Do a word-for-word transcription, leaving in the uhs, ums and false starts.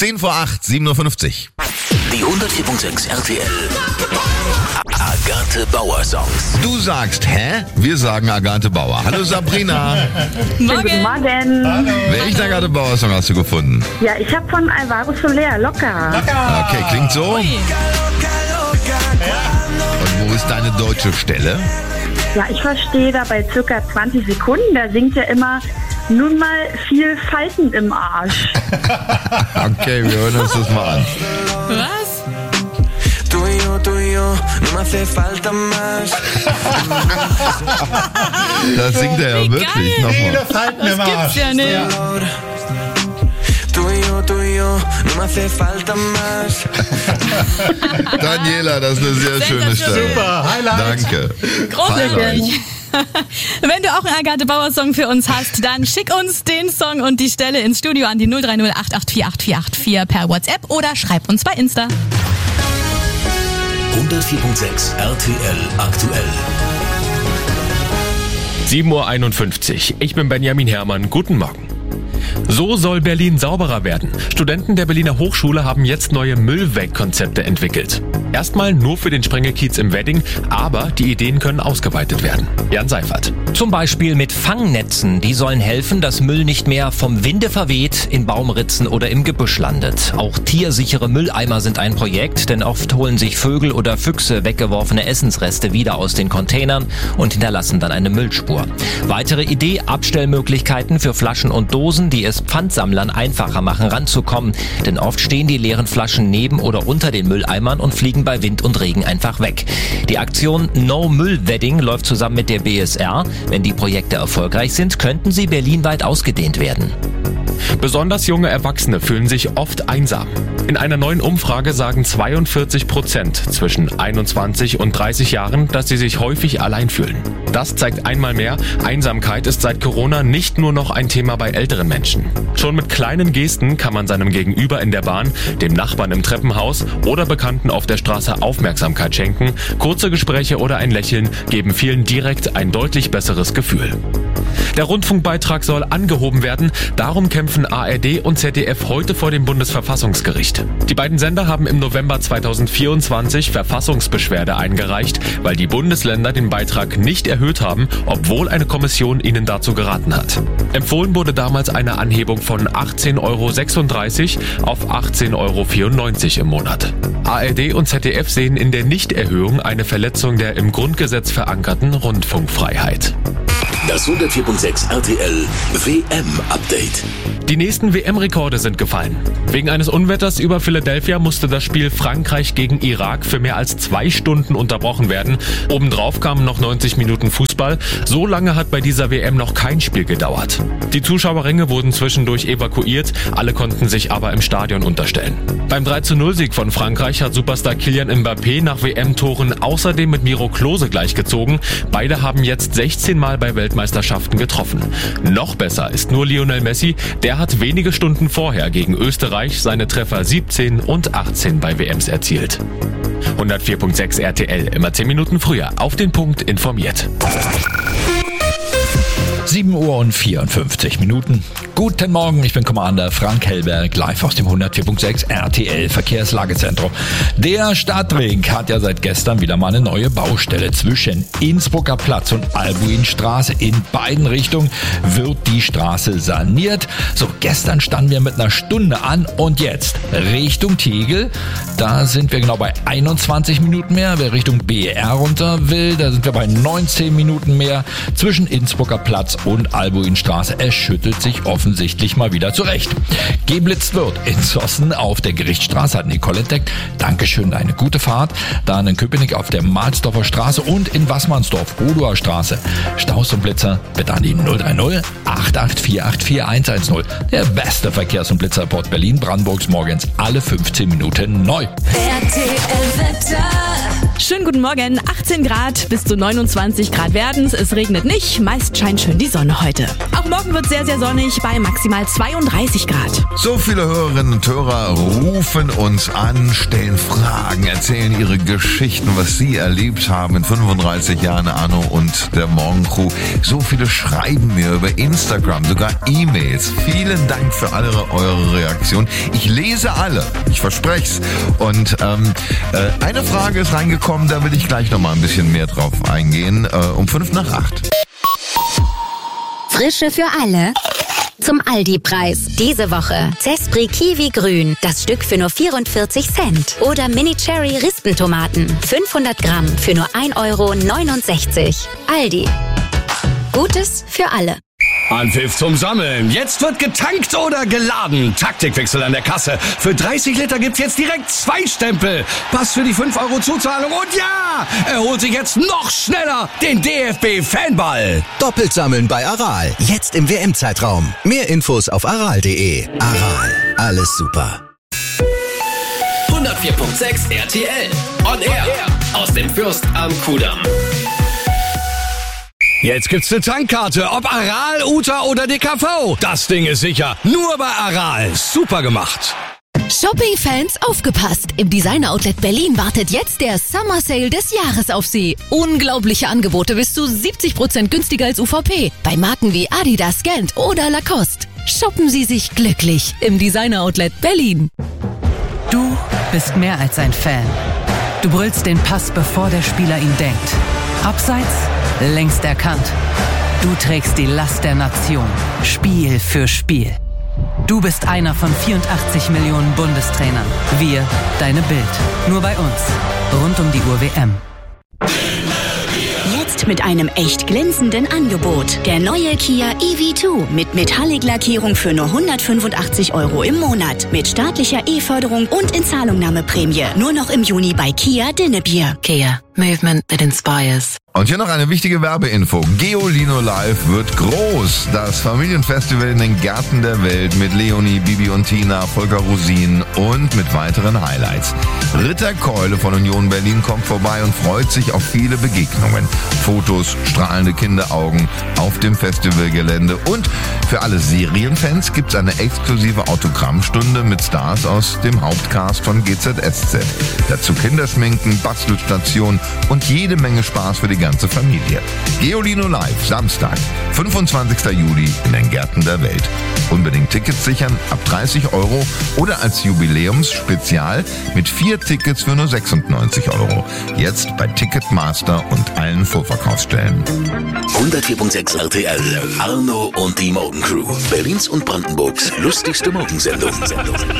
zehn vor acht, sieben Uhr fünfzig. Die hundertvier Komma sechs R T L Agathe Bauer Songs. Du sagst, hä? Wir sagen Agathe Bauer. Hallo Sabrina. Morgen. Guten Morgen. Hallo. Welchen Agathe Bauer Song hast du gefunden? Ja, ich habe von Alvaro Soler, locker. Locker. Okay, klingt so. Ui. Und wo ist deine deutsche Stelle? Ja, ich verstehe da bei circa zwanzig Sekunden, da singt er immer, nun mal viel Falten im Arsch. Okay, wir hören uns das mal an. Was? Tú y yo, tú y yo, no me hace falta más. Das singt er ja Wie wirklich. geil. Nochmal. Das gibt's ja nicht. Tú y yo, tú y yo, no me hace falta más. Daniela, das ist eine sehr schöne Stelle. Super, Highlight. Danke. Großartig. Wenn du auch einen Agathe Bauer Song für uns hast, dann schick uns den Song und die Stelle ins Studio an die null drei null acht acht vier acht vier acht vier per WhatsApp oder schreib uns bei Insta. hundertvier Komma sechs R T L aktuell. sieben Uhr einundfünfzig. Ich bin Benjamin Herrmann. Guten Morgen. So soll Berlin sauberer werden. Studenten der Berliner Hochschule haben jetzt neue Müllweg-Konzepte entwickelt. Erstmal nur für den Sprengelkiez im Wedding, aber die Ideen können ausgeweitet werden. Jan Seifert. Zum Beispiel mit Fangnetzen. Die sollen helfen, dass Müll nicht mehr vom Winde verweht, in Baumritzen oder im Gebüsch landet. Auch tiersichere Mülleimer sind ein Projekt, denn oft holen sich Vögel oder Füchse weggeworfene Essensreste wieder aus den Containern und hinterlassen dann eine Müllspur. Weitere Idee, Abstellmöglichkeiten für Flaschen und Dosen, die es Pfandsammlern einfacher machen, ranzukommen. Denn oft stehen die leeren Flaschen neben oder unter den Mülleimern und fliegen bei Wind und Regen einfach weg. Die Aktion No Müll Wedding läuft zusammen mit der B S R. Wenn die Projekte erfolgreich sind, könnten sie berlinweit ausgedehnt werden. Besonders junge Erwachsene fühlen sich oft einsam. In einer neuen Umfrage sagen zweiundvierzig Prozent zwischen einundzwanzig und dreißig Jahren, dass sie sich häufig allein fühlen. Das zeigt einmal mehr, Einsamkeit ist seit Corona nicht nur noch ein Thema bei älteren Menschen. Schon mit kleinen Gesten kann man seinem Gegenüber in der Bahn, dem Nachbarn im Treppenhaus oder Bekannten auf der Straße Aufmerksamkeit schenken. Kurze Gespräche oder ein Lächeln geben vielen direkt ein deutlich besseres Gefühl. Der Rundfunkbeitrag soll angehoben werden. Darum kämpfen A R D und Z D F heute vor dem Bundesverfassungsgericht. Die beiden Sender haben im November zweitausendvierundzwanzig Verfassungsbeschwerde eingereicht, weil die Bundesländer den Beitrag nicht erhöht haben, obwohl eine Kommission ihnen dazu geraten hat. Empfohlen wurde damals eine Anhebung von achtzehn Euro sechsunddreißig auf achtzehn Euro vierundneunzig im Monat. A R D und Z D F sehen in der Nichterhöhung eine Verletzung der im Grundgesetz verankerten Rundfunkfreiheit. Das hundertvier Komma sechs R T L W M-Update. Die nächsten W M-Rekorde sind gefallen. Wegen eines Unwetters über Philadelphia musste das Spiel Frankreich gegen Irak für mehr als zwei Stunden unterbrochen werden. Obendrauf kamen noch neunzig Minuten Fußball. So lange hat bei dieser W M noch kein Spiel gedauert. Die Zuschauerränge wurden zwischendurch evakuiert, alle konnten sich aber im Stadion unterstellen. Beim drei zu null Sieg von Frankreich hat Superstar Kylian Mbappé nach W M-Toren außerdem mit Miro Klose gleichgezogen. Beide haben jetzt sechzehn Mal bei Weltmeisterschaften getroffen. Noch besser ist nur Lionel Messi, der hat wenige Stunden vorher gegen Österreich seine Treffer siebzehn und achtzehn bei W Ms erzielt. hundertvier Komma sechs R T L, immer zehn Minuten früher, auf den Punkt informiert. sieben Uhr und vierundfünfzig Minuten. Guten Morgen, ich bin Commander Frank Hellberg, live aus dem hundertvier Komma sechs R T L Verkehrslagezentrum. Der Stadtring hat ja seit gestern wieder mal eine neue Baustelle. Zwischen Innsbrucker Platz und Albuinstraße in beiden Richtungen wird die Straße saniert. So, gestern standen wir mit einer Stunde an und jetzt Richtung Tegel. Da sind wir genau bei einundzwanzig Minuten mehr. Wer Richtung B E R runter will, da sind wir bei neunzehn Minuten mehr. Zwischen Innsbrucker Platz und Albuinstraße. Es schüttelt sich offensichtlich mal wieder zurecht. Geblitzt wird in Zossen auf der Gerichtsstraße, hat Nicole entdeckt. Dankeschön, eine gute Fahrt. Dann in Köpenick auf der Mahlsdorfer Straße und in Wassmannsdorf, Odoer Straße. Staus und Blitzer bitte an die null drei null acht acht vier acht vier eins eins null. Der beste Verkehrs- und Blitzerport Berlin-Brandenburgs morgens alle fünfzehn Minuten neu. R T L Wetter. Schönen guten Morgen. achtzehn Grad bis zu neunundzwanzig Grad werden's. Es regnet nicht. Meist scheint schön die Sonne heute. Auch morgen wird sehr, sehr sonnig bei maximal zweiunddreißig Grad. So viele Hörerinnen und Hörer rufen uns an, stellen Fragen, erzählen ihre Geschichten, was sie erlebt haben in fünfunddreißig Jahren Anno und der Morgencrew. So viele schreiben mir über Instagram, sogar E-Mails. Vielen Dank für alle eure Reaktionen. Ich lese alle, ich verspreche es. Und ähm, äh, eine Frage ist reingekommen, da will ich gleich noch mal ein bisschen mehr drauf eingehen, äh, um fünf nach acht. Frische für alle. Zum Aldi-Preis. Diese Woche Zespri Kiwi Grün, das Stück für nur vierundvierzig Cent. Oder Mini Cherry Rispentomaten, fünfhundert Gramm für nur ein Euro neunundsechzig. Aldi. Gutes für alle. Anpfiff zum Sammeln. Jetzt wird getankt oder geladen. Taktikwechsel an der Kasse. Für dreißig Liter gibt's jetzt direkt zwei Stempel. Pass für die fünf Euro Zuzahlung und ja, er holt sich jetzt noch schneller den D F B-Fanball. Doppelt sammeln bei Aral. Jetzt im W M-Zeitraum. Mehr Infos auf aral punkt de. Aral. Alles super. hundertvier Komma sechs R T L. On Air. Aus dem Fürst am Kudamm. Jetzt gibt's eine Tankkarte, ob Aral, Uta oder D K V. Das Ding ist sicher. Nur bei Aral. Super gemacht. Shopping-Fans, aufgepasst! Im Designer-Outlet Berlin wartet jetzt der Summer Sale des Jahres auf Sie. Unglaubliche Angebote bis zu siebzig Prozent günstiger als U V P. Bei Marken wie Adidas, Gant oder Lacoste. Shoppen Sie sich glücklich im Designer-Outlet Berlin. Du bist mehr als ein Fan. Du brüllst den Pass, bevor der Spieler ihn denkt. Abseits? Längst erkannt. Du trägst die Last der Nation. Spiel für Spiel. Du bist einer von vierundachtzig Millionen Bundestrainern. Wir, deine Bild. Nur bei uns. Rund um die Uhr W M. Jetzt mit einem echt glänzenden Angebot. Der neue Kia E V zwei mit Metallic-Lackierung für nur hundertfünfundachtzig Euro im Monat. Mit staatlicher E-Förderung und Inzahlungnahmeprämie. Nur noch im Juni bei Kia Dinnebier. Kia. Movement that inspires. Und hier noch eine wichtige Werbeinfo. Geolino Live wird groß. Das Familienfestival in den Gärten der Welt mit Leonie, Bibi und Tina, Volker Rosin und mit weiteren Highlights. Ritter Keule von Union Berlin kommt vorbei und freut sich auf viele Begegnungen. Fotos, strahlende Kinderaugen auf dem Festivalgelände. Und für alle Serienfans gibt's eine exklusive Autogrammstunde mit Stars aus dem Hauptcast von G Z S Z. Dazu Kinderschminken, Bastelstation und jede Menge Spaß für die ganze Familie. Geolino Live, Samstag, fünfundzwanzigster Juli in den Gärten der Welt. Unbedingt Tickets sichern ab dreißig Euro oder als Jubiläumsspezial mit vier Tickets für nur sechsundneunzig Euro. Jetzt bei Ticketmaster und allen Vorverkaufsstellen. hundertvier Komma sechs R T L. Arno und die Morgencrew. Berlins und Brandenburgs lustigste Morgensendung.